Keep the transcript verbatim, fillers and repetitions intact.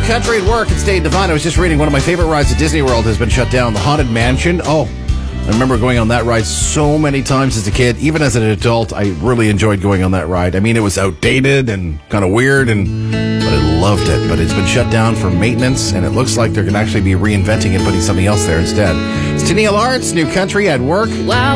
Country at work at State Divine. I was just reading one of my favorite rides at Disney World has been shut down, the Haunted Mansion. Oh, I remember going on that ride so many times as a kid. Even as an adult, I really enjoyed going on that ride. I mean, it was outdated and kind of weird, and but I loved it. But it's been shut down for maintenance, and it looks like they're going to actually be reinventing it, putting something else there instead. It's Tennille Lawrence, New Country at Work. Wow.